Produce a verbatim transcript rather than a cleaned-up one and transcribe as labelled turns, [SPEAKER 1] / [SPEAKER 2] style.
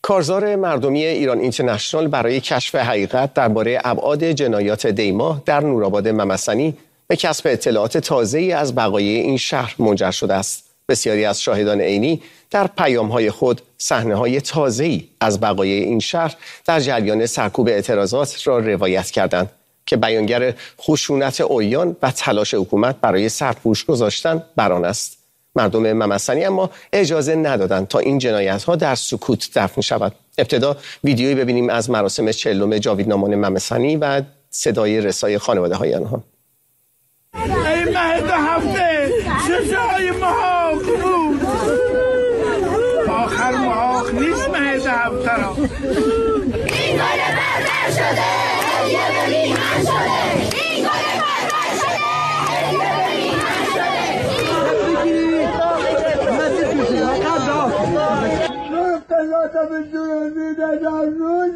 [SPEAKER 1] کارزار مردمی ایران اینترنشنال برای کشف حقیقت درباره ابعاد جنایات دیما در نورآباد ممسنی به کسب اطلاعات تازه‌ای از بقایای این شهر منجر شده است. بسیاری از شاهدان عینی در پیام‌های خود صحنه‌های تازه‌ای از بقایای این شهر در جریان سرکوب اعتراضات را روایت کردند که بیانگر خشونت عریان و تلاش حکومت برای سرپوش گذاشتن بر آن است. مردم ممسنی اما اجازه ندادند تا این جنایت‌ها در سکوت دفن شود. ابتدا ویدیویی ببینیم از مراسم چهلم جاویدنامان ممسنی و صدای رسای خانواده‌های آنها.
[SPEAKER 2] ای مهد هفته شجاعی محاق بود، آخر محاق نیست مهد هفته را.
[SPEAKER 3] این گل بربر شده هدیه به میهن شده، این گل بربر شده هدیه به میهن شده.